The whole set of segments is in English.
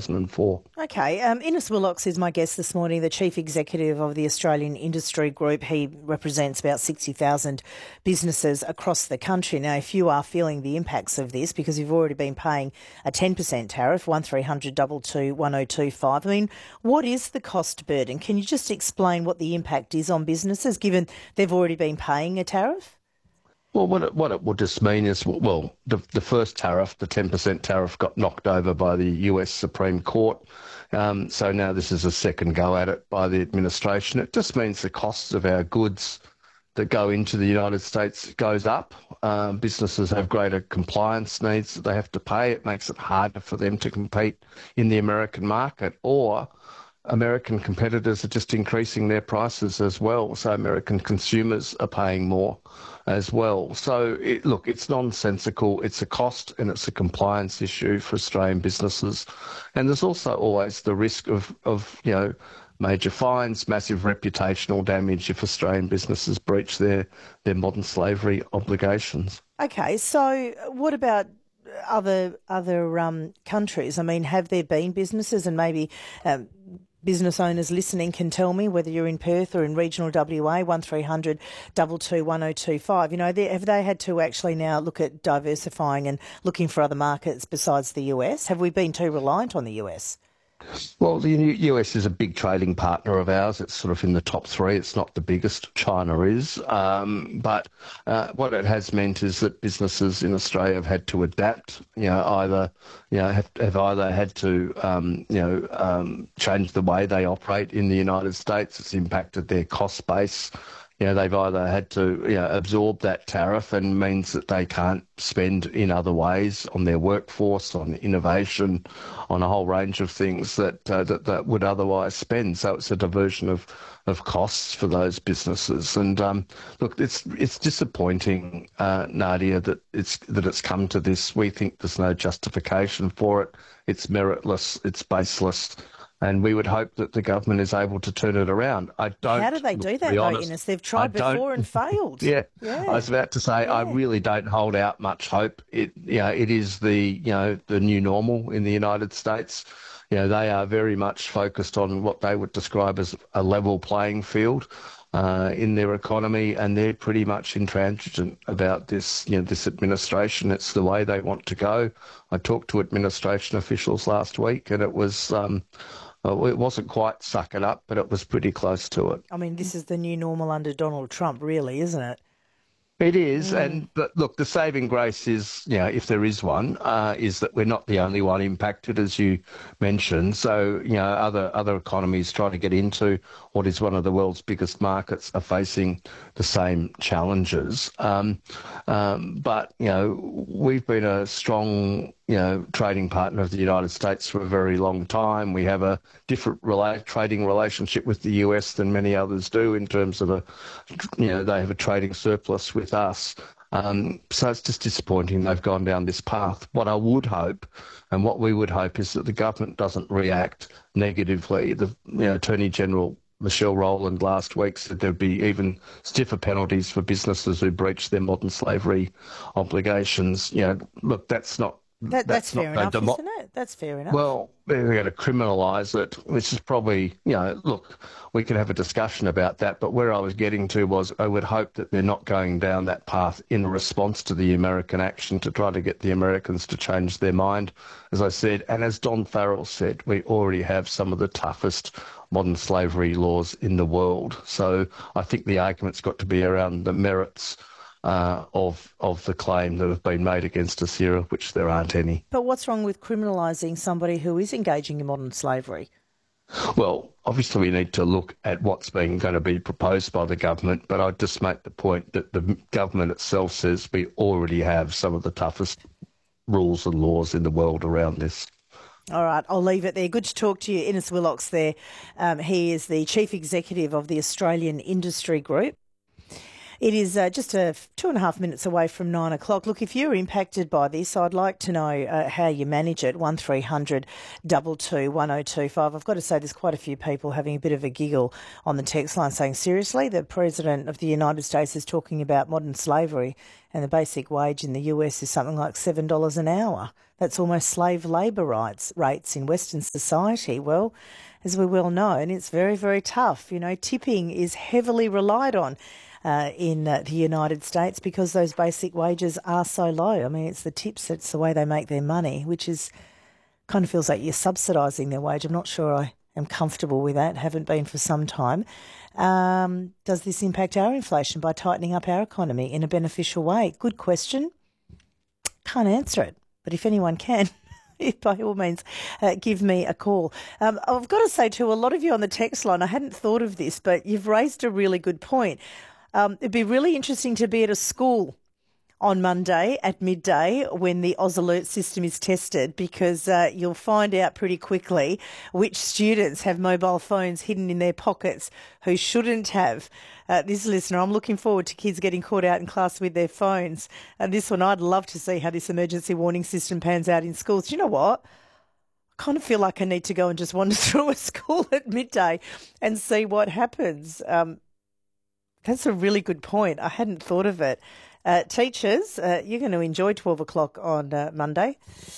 2004. Okay, Innes Willox is my guest this morning, the Chief Executive of the Australian Industry Group. He represents about 60,000 businesses across the country. Now, if you are feeling the impacts of this, because you've already been paying a 10% tariff, 1300 222 1025, I mean, what is the cost burden? Can you just explain what the impact is on businesses, given they've already been paying a tariff? Well, what it would just mean is, well, the first tariff, the 10% tariff, got knocked over by the US Supreme Court. So now this is a second go at it by the administration. It just means the costs of our goods that go into the United States goes up. Businesses have greater compliance needs that they have to pay. It makes it harder for them to compete in the American market, or American competitors are just increasing their prices as well. So American consumers are paying more as well. So it's nonsensical. It's a cost and it's a compliance issue for Australian businesses. And there's also always the risk of major fines, massive reputational damage if Australian businesses breach their modern slavery obligations. Okay, so what about other countries? I mean, have there been businesses, and maybe business owners listening can tell me, whether you're in Perth or in regional WA, 1300 222 1025. Have they had to actually now look at diversifying and looking for other markets besides the US? Have we been too reliant on the US? Well, the US is a big trading partner of ours. It's sort of in the top three. It's not the biggest. China is. But what it has meant is that businesses in Australia have had to adapt, have either had to, change the way they operate in the United States. It's impacted their cost base. They've either had to, absorb that tariff, and means that they can't spend in other ways on their workforce, on innovation, on a whole range of things that would otherwise spend. So it's a diversion of costs for those businesses. And look, it's disappointing, Nadia, that it's come to this. We think there's no justification for it. It's meritless. It's baseless. And we would hope that the government is able to turn it around. How do they do that, though, Innes? They've tried before and failed. Yeah, I was about to say, I really don't hold out much hope. It is the new normal in the United States. They are very much focused on what they would describe as a level playing field in their economy, and they're pretty much intransigent about this. This administration. It's the way they want to go. I talked to administration officials last week, and it was. It wasn't quite suck it up, but it was pretty close to it. I mean, this is the new normal under Donald Trump, really, isn't it? It is, but look, the saving grace is, if there is one, is that we're not the only one impacted, as you mentioned. So, other economies trying to get into what is one of the world's biggest markets are facing the same challenges. But we've been a strong, trading partner of the United States for a very long time. We have a different trading relationship with the US than many others do, in terms of they have a trading surplus with us. So it's just disappointing they've gone down this path. What I would hope, and what we would hope, is that the government doesn't react negatively. The Attorney General Michelle Rowland last week said there'd be even stiffer penalties for businesses who breach their modern slavery obligations. Look, that's not. That's fair enough, isn't it? That's fair enough. Well, they're going to criminalise it, which is probably, look, we could have a discussion about that, but where I was getting to was, I would hope that they're not going down that path in response to the American action to try to get the Americans to change their mind, as I said. And as Don Farrell said, we already have some of the toughest modern slavery laws in the world. So I think the argument's got to be around the merits of the claim that have been made against us here, of which there aren't any. But what's wrong with criminalising somebody who is engaging in modern slavery? Well, obviously we need to look at what's going to be proposed by the government, but I'd just make the point that the government itself says we already have some of the toughest rules and laws in the world around this. All right, I'll leave it there. Good to talk to you, Innes Willox there. He is the Chief Executive of the Australian Industry Group. It is just 2.5 minutes away from 9 o'clock. Look, if you're impacted by this, I'd like to know how you manage it. 1300 22 1025. I've got to say there's quite a few people having a bit of a giggle on the text line saying, seriously, the President of the United States is talking about modern slavery and the basic wage in the US is something like $7 an hour. That's almost slave labour rates in Western society. Well, as we well know, and it's very, very tough. You know, tipping is heavily relied on in the United States because those basic wages are so low. I mean, it's the tips, it's the way they make their money, which is kind of feels like you're subsidising their wage. I'm not sure I am comfortable with that, haven't been for some time. Does this impact our inflation by tightening up our economy in a beneficial way? Good question. Can't answer it, but if anyone can, by all means, give me a call. I've got to say too, a lot of you on the text line, I hadn't thought of this, but you've raised a really good point. It'd be really interesting to be at a school on Monday at midday when the Oz Alert system is tested, because you'll find out pretty quickly which students have mobile phones hidden in their pockets who shouldn't have. This listener, I'm looking forward to kids getting caught out in class with their phones. And this one, I'd love to see how this emergency warning system pans out in schools. Do you know what? I kind of feel like I need to go and just wander through a school at midday and see what happens. That's a really good point. I hadn't thought of it. Teachers, you're going to enjoy 12 o'clock on Monday.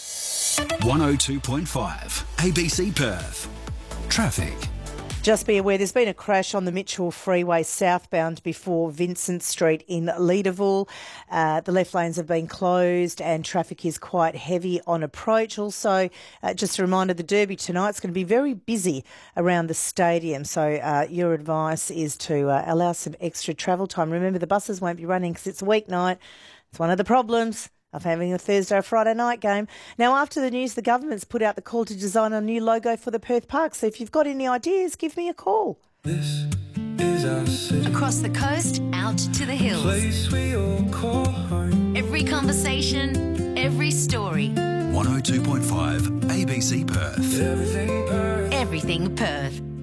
102.5 ABC Perth. Traffic. Just be aware there's been a crash on the Mitchell Freeway southbound before Vincent Street in Leederville. The left lanes have been closed and traffic is quite heavy on approach. Also, just a reminder, the Derby tonight's going to be very busy around the stadium. So your advice is to allow some extra travel time. Remember, the buses won't be running because it's a weeknight. It's one of the problems of having a Thursday or Friday night game. Now, after the news, the government's put out the call to design a new logo for the Perth Park. So if you've got any ideas, give me a call. This is our city. Across the coast, out to the hills. Place we all call home. Every conversation, every story. 102.5 ABC Perth. Everything Perth. Everything Perth.